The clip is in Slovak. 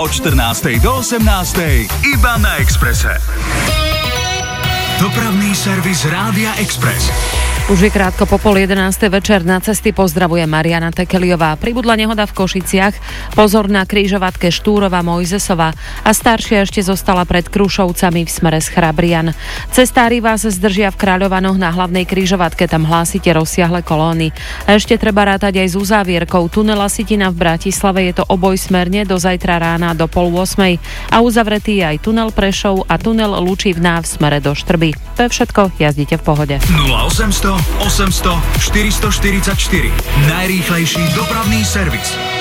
od 14. do 18. iba na Expresse. Dopravný servis Rádia Express. Už je krátko po 10:30 večer, na cesty pozdravuje Mariana Tekeliová. Pribudla nehoda v Košiciach, pozor na križovatke Štúrova Mojzesova a staršia ešte zostala pred Krušovcami v smere z Chrabrian. Cestári vás zdržia v Kráľovanoch na hlavnej križovatke, tam hlásite rozsiahle kolóny. A ešte treba rátať aj s uzávierkou. Tunel Sitina v Bratislave, je to obojsmerne do zajtra rána do 7:30 a uzavretý je aj tunel Prešov a tunel Lučivná v smere do Štrby. To je všetko, jazdite v pohode. 0800 800 444. Najrýchlejší dopravný servis.